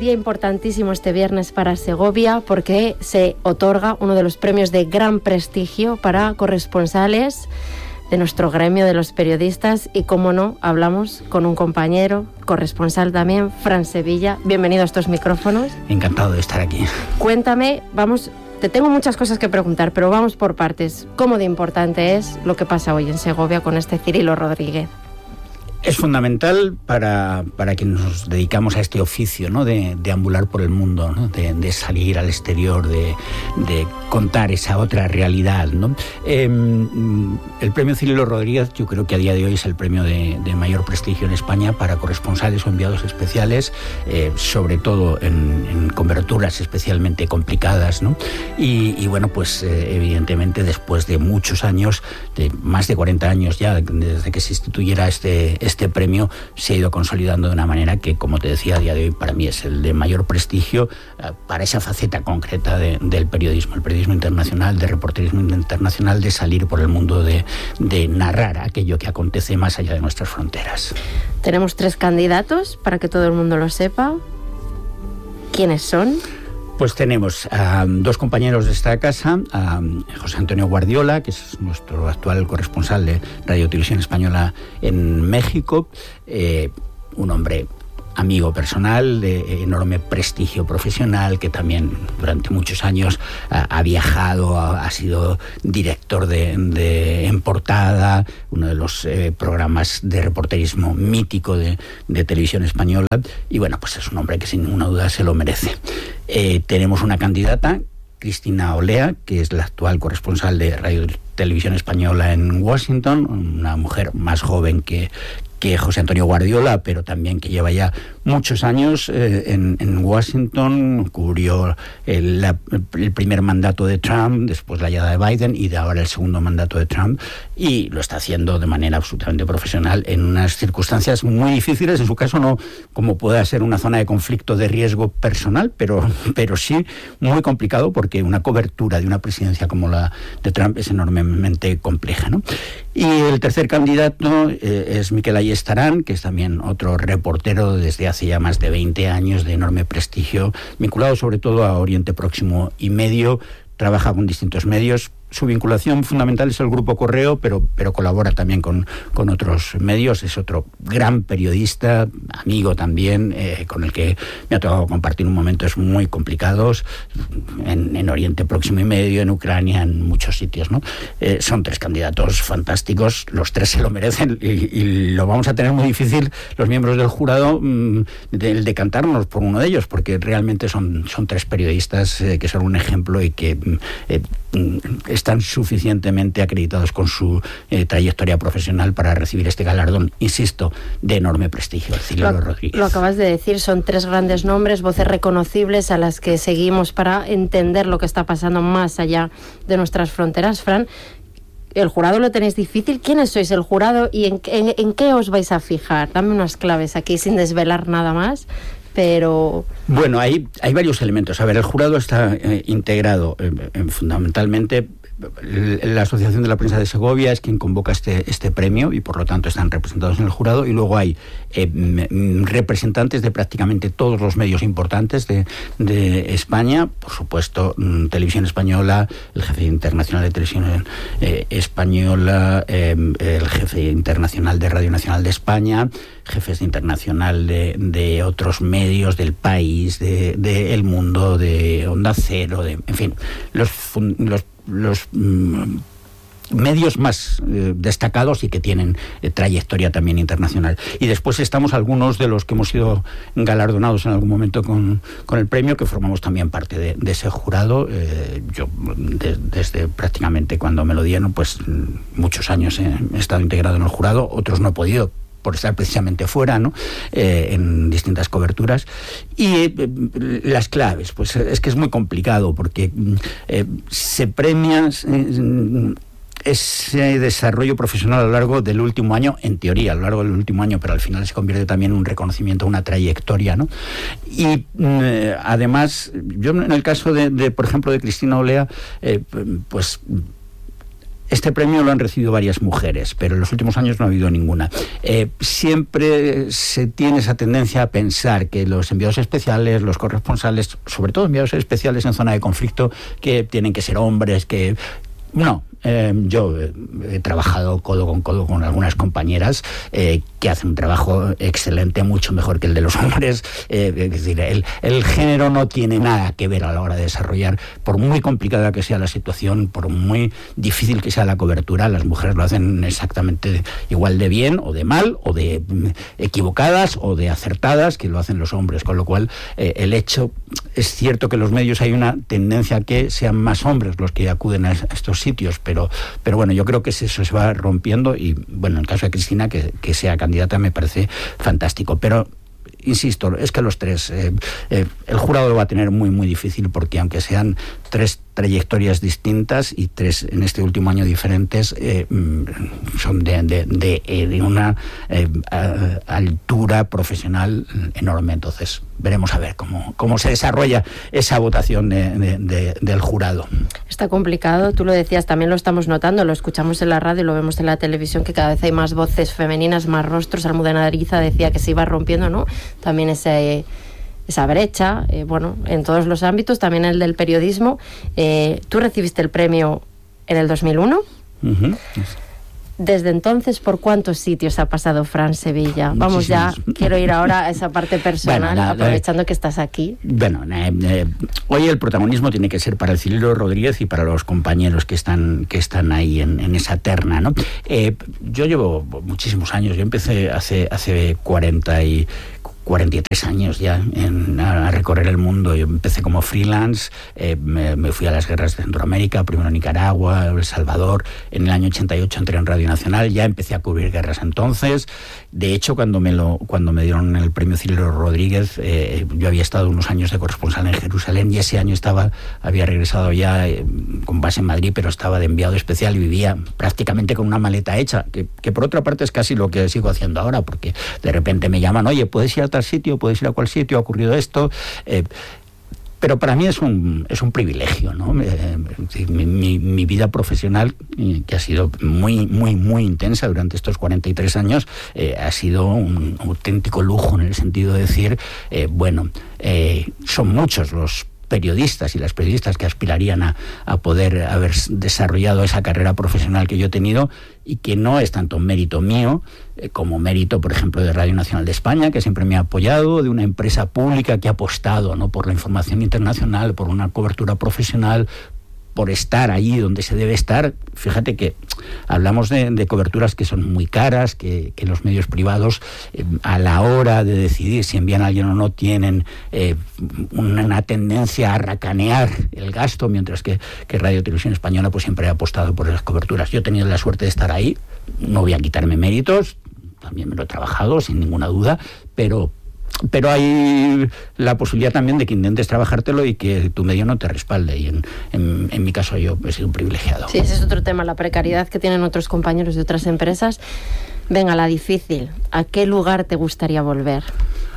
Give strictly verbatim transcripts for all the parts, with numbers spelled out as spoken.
día importantísimo este viernes para Segovia porque se otorga uno de los premios de gran prestigio para corresponsales de nuestro gremio de los periodistas y, como no, hablamos con un compañero, corresponsal también, Fran Sevilla. Bienvenido a estos micrófonos. Encantado de estar aquí. Cuéntame, vamos, te tengo muchas cosas que preguntar, pero vamos por partes. ¿Cómo de importante es lo que pasa hoy en Segovia con este Cirilo Rodríguez? Es fundamental para, para quienes nos dedicamos a este oficio, ¿no? de, de ambular por el mundo, ¿no? de, de salir al exterior, de, de contar esa otra realidad, ¿no? Eh, el premio Cirilo Rodríguez yo creo que a día de hoy es el premio de, de mayor prestigio en España para corresponsales o enviados especiales, eh, sobre todo en, en coberturas especialmente complicadas, ¿no? Y, y bueno, pues eh, evidentemente después de muchos años, de más de cuarenta años ya, desde que se instituyera este Este premio se ha ido consolidando de una manera que, como te decía, a día de hoy para mí es el de mayor prestigio eh, para esa faceta concreta de, del periodismo, el periodismo internacional, de reporterismo internacional, de salir por el mundo, de, de narrar aquello que acontece más allá de nuestras fronteras. Tenemos tres candidatos para que todo el mundo lo sepa. ¿Quiénes son? Pues tenemos a dos compañeros de esta casa, a José Antonio Guardiola, que es nuestro actual corresponsal de Radio Televisión Española en México, eh, un hombre amigo personal, de enorme prestigio profesional, que también durante muchos años ha, ha viajado, ha, ha sido director de, de En Portada, uno de los eh, programas de reporterismo mítico de, de Televisión Española, y bueno, pues es un hombre que sin ninguna duda se lo merece. Eh, tenemos una candidata, Cristina Olea, que es la actual corresponsal de Radio Televisión Española en Washington, una mujer más joven que, que José Antonio Guardiola, pero también que lleva ya muchos años eh, en, en Washington, cubrió el, la, el primer mandato de Trump, después la llegada de Biden y de ahora el segundo mandato de Trump, y lo está haciendo de manera absolutamente profesional en unas circunstancias muy difíciles, en su caso no como pueda ser una zona de conflicto de riesgo personal, pero, pero sí muy complicado porque una cobertura de una presidencia como la de Trump es enormemente compleja, ¿no? Y el tercer candidato eh, es Miquel Ayestarán, que es también otro reportero desde hace ya más de veinte años de enorme prestigio, vinculado sobre todo a Oriente Próximo y Medio, trabaja con distintos medios. Su vinculación fundamental es el Grupo Correo, pero, pero colabora también con, con otros medios. Es otro gran periodista, amigo también, eh, con el que me ha tocado compartir momentos muy complicados en, en Oriente Próximo y Medio, en Ucrania, en muchos sitios, ¿no? Eh, son tres candidatos fantásticos, los tres se lo merecen y, y lo vamos a tener muy difícil los miembros del jurado mmm, de, de decantarnos por uno de ellos, porque realmente son, son tres periodistas eh, que son un ejemplo y que eh, están suficientemente acreditados con su eh, trayectoria profesional para recibir este galardón, insisto, de enorme prestigio, Cirilo Rodríguez. Lo acabas de decir, son tres grandes nombres, voces reconocibles a las que seguimos para entender lo que está pasando más allá de nuestras fronteras. Fran, ¿el jurado lo tenéis difícil? ¿Quiénes sois el jurado y en, en, en qué os vais a fijar? Dame unas claves aquí sin desvelar nada más. Pero... Bueno, hay, hay varios elementos. A ver, el jurado está eh, integrado eh, eh, fundamentalmente... La Asociación de la Prensa de Segovia es quien convoca este, este premio y por lo tanto están representados en el jurado, y luego hay eh, representantes de prácticamente todos los medios importantes de, de España, por supuesto Televisión Española, el jefe internacional de Televisión eh, Española, eh, el jefe internacional de Radio Nacional de España, jefes internacional de, de otros medios del país, de, de El Mundo, de Onda Cero, de, en fin, los, los los mmm, medios más eh, destacados y que tienen eh, trayectoria también internacional. Y después estamos algunos de los que hemos sido galardonados en algún momento con, con el premio, que formamos también parte de, de ese jurado. Eh, yo de, desde prácticamente cuando me lo dieron, pues muchos años he, he estado integrado en el jurado, otros no he podido por estar precisamente fuera, ¿no? Eh, en distintas coberturas. Y eh, las claves, pues es que es muy complicado porque eh, se premia eh, ese desarrollo profesional a lo largo del último año, en teoría, a lo largo del último año, pero al final se convierte también en un reconocimiento, una trayectoria, ¿no? Y eh, además, yo en el caso de, de, por ejemplo, de Cristina Olea, eh, pues este premio lo han recibido varias mujeres, pero en los últimos años no ha habido ninguna. Eh, siempre se tiene esa tendencia a pensar que los enviados especiales, los corresponsales, sobre todo enviados especiales en zona de conflicto, que tienen que ser hombres, que... No, eh, yo he trabajado codo con codo con algunas compañeras eh, que hacen un trabajo excelente, mucho mejor que el de los hombres. Eh, es decir, el, el género no tiene nada que ver a la hora de desarrollar, por muy complicada que sea la situación, por muy difícil que sea la cobertura, las mujeres lo hacen exactamente igual de bien o de mal, o de equivocadas o de acertadas que lo hacen los hombres, con lo cual eh, el hecho, es cierto que en los medios hay una tendencia a que sean más hombres los que acuden a estos sitios, pero, pero bueno, yo creo que eso se va rompiendo y, bueno, en el caso de Cristina, que, que sea candidata me parece fantástico, pero insisto, es que los tres, eh, eh, el jurado lo va a tener muy, muy difícil, porque aunque sean tres trayectorias distintas y tres en este último año diferentes, eh, son de, de, de, de una eh, a, altura profesional enorme. Entonces veremos a ver cómo, cómo se desarrolla esa votación de, de, de, del jurado. Está complicado, tú lo decías, también lo estamos notando, lo escuchamos en la radio, lo vemos en la televisión, que cada vez hay más voces femeninas, más rostros. Almudena Ariza decía que se iba rompiendo, ¿no?, también ese... esa brecha, eh, bueno, en todos los ámbitos, también el del periodismo. Eh, tú recibiste el premio en el dos mil uno. Uh-huh. Desde entonces, ¿por cuántos sitios ha pasado Fran Sevilla? Muchísimos. Vamos ya, quiero ir ahora a esa parte personal, bueno, la, aprovechando la, que estás aquí. Bueno, eh, eh, hoy el protagonismo tiene que ser para el Cirilo Rodríguez y para los compañeros que están, que están ahí en, en esa terna, ¿no? Eh, yo llevo muchísimos años, yo empecé hace, hace cuarenta y cuarenta y tres años ya en, a, a recorrer el mundo. Yo empecé como freelance, eh, me, me fui a las guerras de Centroamérica, primero a Nicaragua, El Salvador. En el año ochenta y ocho entré en Radio Nacional, ya empecé a cubrir guerras entonces. De hecho, cuando me lo cuando me dieron el premio Cirilo Rodríguez, eh, yo había estado unos años de corresponsal en Jerusalén, y ese año estaba había regresado ya eh, con base en Madrid, pero estaba de enviado especial y vivía prácticamente con una maleta hecha, que, que por otra parte es casi lo que sigo haciendo ahora, porque de repente me llaman, oye, ¿puedes ir a tal sitio? ¿Puedes ir a cuál sitio? ¿Ha ocurrido esto? Eh, pero para mí es un, es un privilegio, ¿no? Eh, mi, mi, mi vida profesional, eh, que ha sido muy, muy, muy intensa durante estos cuarenta y tres años, eh, ha sido un auténtico lujo, en el sentido de decir, eh, bueno, eh, son muchos los periodistas y las periodistas que aspirarían a, a poder haber desarrollado esa carrera profesional que yo he tenido, y que no es tanto mérito mío eh, como mérito, por ejemplo, de Radio Nacional de España, que siempre me ha apoyado, de una empresa pública que ha apostado, ¿no?, por la información internacional, por una cobertura profesional, por estar allí donde se debe estar. Fíjate que hablamos de, de coberturas que son muy caras, que, que los medios privados, eh, a la hora de decidir si envían a alguien o no, tienen eh, una, una tendencia a racanear el gasto, mientras que, que Radio Televisión Española pues siempre ha apostado por esas coberturas. Yo he tenido la suerte de estar ahí, no voy a quitarme méritos, también me lo he trabajado, sin ninguna duda, pero... pero hay la posibilidad también de que intentes trabajártelo y que tu medio no te respalde, y en, en, en mi caso yo he sido un privilegiado. Sí, ese es otro tema, la precariedad que tienen otros compañeros de otras empresas. Venga, la difícil, ¿a qué lugar te gustaría volver?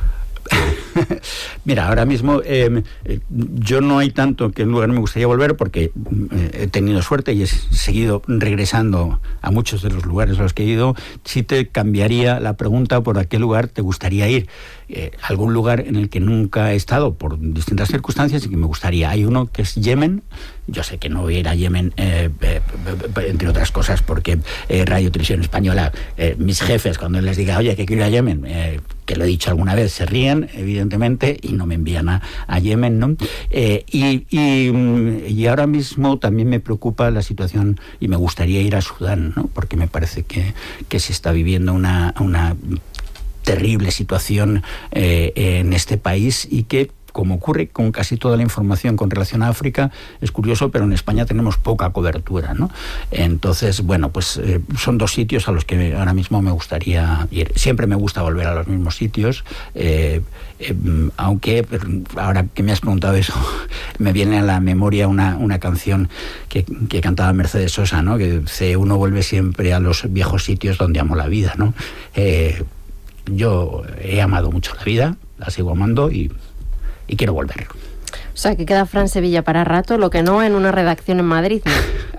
Mira, ahora mismo eh, yo no hay tanto que en lugar me gustaría volver, porque eh, he tenido suerte y he seguido regresando a muchos de los lugares a los que he ido. Sí te cambiaría la pregunta por a qué lugar te gustaría ir. Eh, algún lugar en el que nunca he estado por distintas circunstancias y que me gustaría. Hay uno que es Yemen. Yo sé que no voy a ir a Yemen, eh, eh, entre otras cosas, porque eh, Radio Televisión Española, eh, mis jefes, cuando les diga, oye, que quiero ir a Yemen, eh, que lo he dicho alguna vez, se ríen, evidentemente, y no me envían a, a Yemen, ¿no? Eh, y, y, y ahora mismo también me preocupa la situación, y me gustaría ir a Sudán, ¿no?, porque me parece que, que se está viviendo una... una terrible situación eh, en este país, y que, como ocurre con casi toda la información con relación a África, es curioso, pero en España tenemos poca cobertura, ¿no? Entonces, bueno, pues eh, son dos sitios a los que ahora mismo me gustaría ir. Siempre me gusta volver a los mismos sitios, eh, eh, aunque ahora que me has preguntado eso, me viene a la memoria una, una canción que, que cantaba Mercedes Sosa, ¿no?, que dice, uno vuelve siempre a los viejos sitios donde amó la vida, ¿no? Eh, Yo he amado mucho la vida, la sigo amando y, y quiero volver. O sea, que queda Fran Sevilla para rato, lo que no en una redacción en Madrid, ¿no?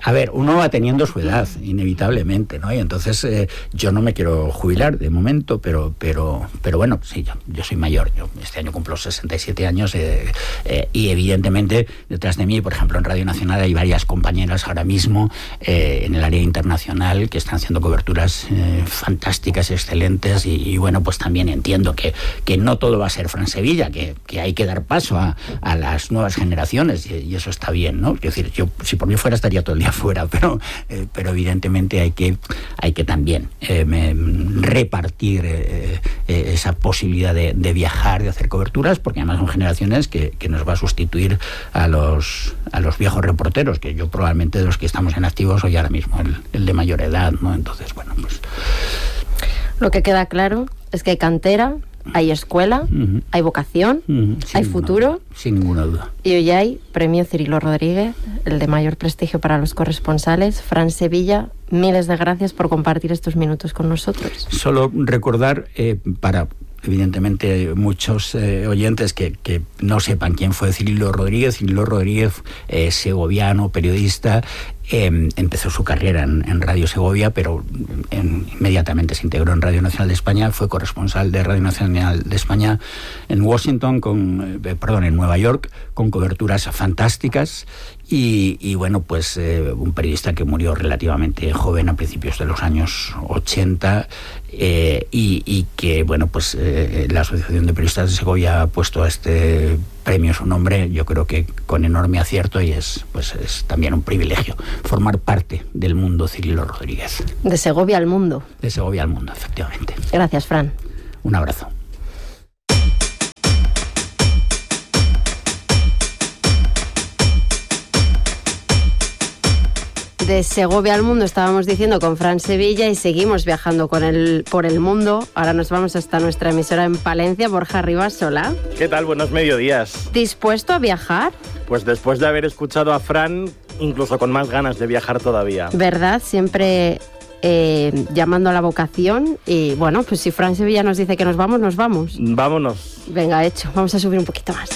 A ver, uno va teniendo su edad, inevitablemente, ¿no? Y entonces eh, yo no me quiero jubilar de momento, pero pero pero bueno, sí, yo, yo soy mayor. Yo este año cumplo sesenta y siete años eh, eh, y evidentemente detrás de mí, por ejemplo, en Radio Nacional hay varias compañeras ahora mismo eh, en el área internacional que están haciendo coberturas eh, fantásticas, excelentes y, y bueno, pues también entiendo que, que no todo va a ser Fran Sevilla, que, que hay que dar paso a, a las nuevas generaciones y, y eso está bien, ¿no? Es decir, yo si por mí fuera estaría todo el día fuera, pero, eh, pero evidentemente hay que, hay que también eh, me, repartir eh, eh, esa posibilidad de, de viajar, de hacer coberturas, porque además son generaciones que, que nos va a sustituir a los, a los viejos reporteros, que yo probablemente de los que estamos en activo soy ahora mismo el, el de mayor edad, ¿no? Entonces, bueno, pues... Lo que queda claro es que hay cantera, hay escuela, uh-huh. hay vocación, uh-huh. hay futuro. Duda, sin ninguna duda. Y hoy hay premio Cirilo Rodríguez, el de mayor prestigio para los corresponsales. Fran Sevilla, miles de gracias por compartir estos minutos con nosotros. Solo recordar eh, para... evidentemente muchos eh, oyentes que, que no sepan quién fue Cirilo Rodríguez. Cirilo Rodríguez, eh, segoviano, periodista, eh, empezó su carrera en, en Radio Segovia, pero en, inmediatamente se integró en Radio Nacional de España, fue corresponsal de Radio Nacional de España en Washington, con, eh, perdón, en Nueva York, con coberturas fantásticas. Y, y bueno, pues eh, un periodista que murió relativamente joven a principios de los años ochenta eh, y, y que, bueno, pues eh, la Asociación de Periodistas de Segovia ha puesto a este premio su nombre, yo creo que con enorme acierto, y es, pues, es también un privilegio formar parte del mundo Cirilo Rodríguez. De Segovia al mundo. De Segovia al mundo, efectivamente. Gracias, Fran. Un abrazo. De Segovia al mundo estábamos diciendo con Fran Sevilla y seguimos viajando con el, por el mundo. Ahora nos vamos hasta nuestra emisora en Palencia. Borja Rivas, hola. ¿Qué tal? Buenos mediodías. ¿Dispuesto a viajar? Pues después de haber escuchado a Fran, incluso con más ganas de viajar todavía. ¿Verdad? Siempre eh, llamando a la vocación. Y bueno, pues si Fran Sevilla nos dice que nos vamos, nos vamos. Vámonos. Venga, hecho. Vamos a subir un poquito más.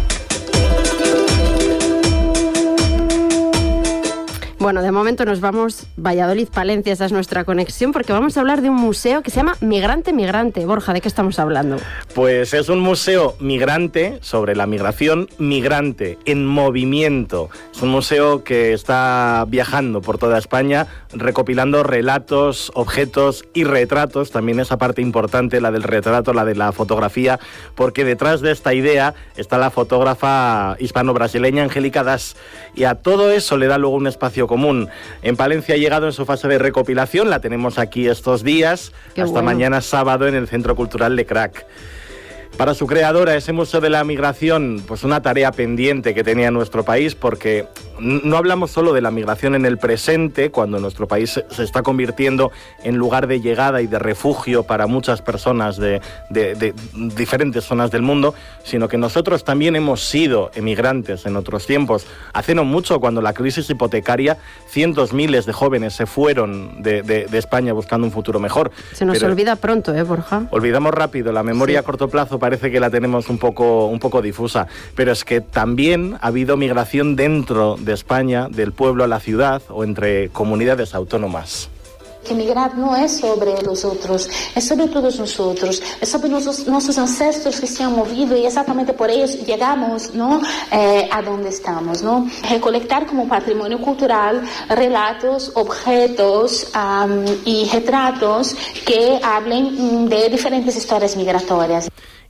Bueno, de momento nos vamos Valladolid-Palencia, esa es nuestra conexión, porque vamos a hablar de un museo que se llama Migrante Migrante. Borja, ¿de qué estamos hablando? Pues es un museo migrante sobre la migración migrante, en movimiento. Es un museo que está viajando por toda España, recopilando relatos, objetos y retratos, también esa parte importante, la del retrato, la de la fotografía, porque detrás de esta idea está la fotógrafa hispano-brasileña Angélica Das, y a todo eso le da luego un espacio común. En Palencia ha llegado en su fase de recopilación, la tenemos aquí estos días, Qué hasta bueno. mañana sábado en el Centro Cultural de Crac. Para su creadora, ese Museo de la Migración, pues una tarea pendiente que tenía nuestro país, porque no hablamos solo de la migración en el presente, cuando nuestro país se está convirtiendo en lugar de llegada y de refugio para muchas personas de, de, de diferentes zonas del mundo, sino que nosotros también hemos sido emigrantes en otros tiempos. Hace no mucho, cuando la crisis hipotecaria, cientos miles de jóvenes se fueron de, de, de España buscando un futuro mejor. Se nos Pero olvida pronto, ¿eh, Borja? olvidamos rápido, la memoria Sí. a corto plazo parece que la tenemos un poco, un poco difusa, pero es que también ha habido migración dentro de España, del pueblo a la ciudad o entre comunidades autónomas. Que migrar no es sobre los otros, es sobre todos nosotros, es sobre nuestros, nuestros ancestros que se han movido y exactamente por ellos llegamos, ¿no? eh, a donde estamos, ¿no? Recolectar como patrimonio cultural relatos, objetos um, y retratos que hablen de diferentes historias migratorias.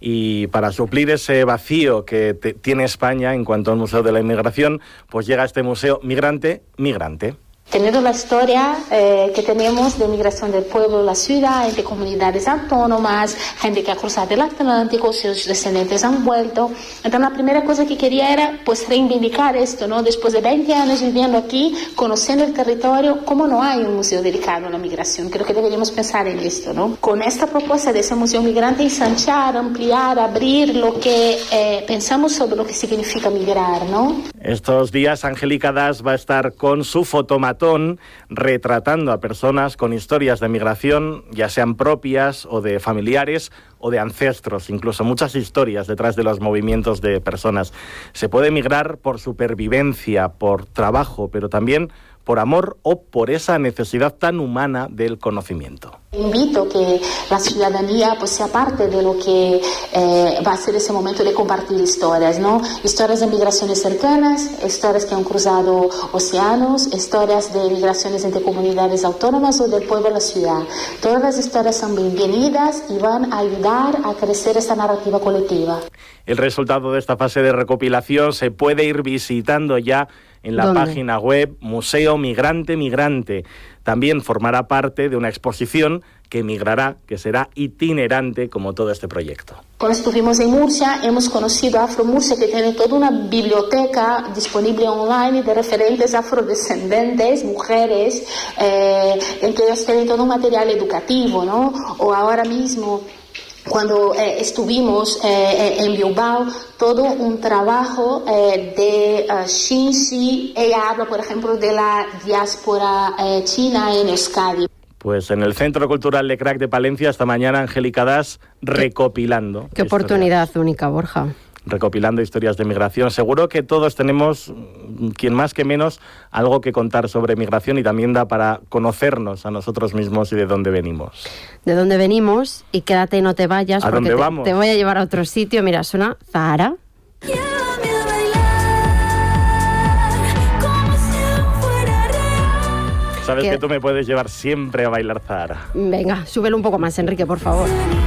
Y para suplir ese vacío que te, tiene España en cuanto al Museo de la Inmigración, pues llega este museo Migrante Migrante. Teniendo la historia eh, que tenemos de migración del pueblo a la ciudad, entre comunidades autónomas, gente que ha cruzado el Atlántico, sus descendientes han vuelto. Entonces la primera cosa que quería era pues reivindicar esto, ¿no? Después de veinte años viviendo aquí, conociendo el territorio, ¿cómo no hay un museo dedicado a la migración? Creo que deberíamos pensar en esto, ¿no? Con esta propuesta de ese museo migrante, ensanchar, ampliar, abrir lo que eh, pensamos sobre lo que significa migrar, ¿no? Estos días Angélica Das va a estar con su fotomatón retratando a personas con historias de migración, ya sean propias o de familiares o de ancestros, incluso muchas historias detrás de los movimientos de personas. Se puede migrar por supervivencia, por trabajo, pero también por amor o por esa necesidad tan humana del conocimiento. Invito que la ciudadanía pues sea parte de lo que eh, va a ser ese momento de compartir historias, ¿no? Historias de migraciones cercanas, historias que han cruzado océanos, historias de migraciones entre comunidades autónomas o del pueblo a la ciudad. Todas las historias son bienvenidas y van a ayudar a crecer esta narrativa colectiva. El resultado de esta fase de recopilación se puede ir visitando ya en la ¿Dónde? página web Museo Migrante Migrante. También formará parte de una exposición que migrará, que será itinerante como todo este proyecto. Cuando estuvimos en Murcia, hemos conocido Afro Murcia, que tiene toda una biblioteca disponible online de referentes afrodescendentes, mujeres, eh, en que ellos tienen todo un material educativo, ¿no? O ahora mismo, cuando eh, estuvimos eh, en Bilbao, todo un trabajo eh, de uh, Xinxi. Ella habla, por ejemplo, de la diáspora eh, china en Euskadi. Pues en el Centro Cultural Lecrac de Palencia, esta mañana Angélica Das recopilando. Qué oportunidad única, Borja. Recopilando historias de migración. Seguro que todos tenemos, quien más que menos, algo que contar sobre migración y también da para conocernos a nosotros mismos y de dónde venimos. De dónde venimos y quédate y no te vayas. ¿A porque dónde te, vamos? Te voy a llevar a otro sitio. Mira, suena Zahara. Sabes ¿Qué? que tú me puedes llevar siempre a bailar Zahara. Venga, súbelo un poco más, Enrique, por favor.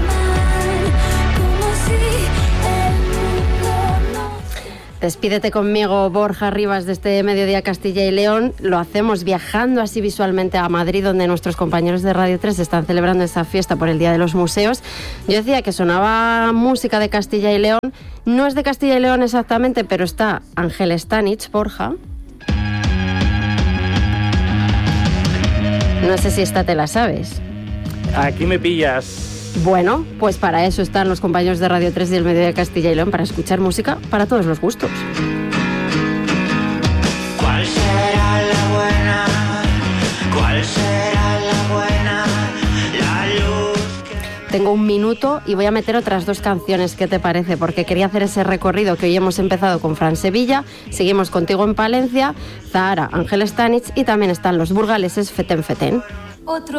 Despídete conmigo, Borja Rivas, de este Mediodía Castilla y León. Lo hacemos viajando así visualmente a Madrid, donde nuestros compañeros de Radio tres están celebrando esta fiesta por el Día de los Museos. Yo decía que sonaba música de Castilla y León. No es de Castilla y León exactamente, pero está Ángel Stanich, Borja. No sé si esta te la sabes. Aquí me pillas. Bueno, pues para eso están los compañeros de Radio tres y el Mediodía Castilla y León, para escuchar música para todos los gustos. ¿Cuál será la buena? ¿Cuál será la buena? La luz que... Tengo un minuto y voy a meter otras dos canciones, ¿qué te parece? Porque quería hacer ese recorrido que hoy hemos empezado con Fran Sevilla, seguimos contigo en Palencia, Zahara, Ángel Stanich y también están los burgaleses Feten Feten. Otro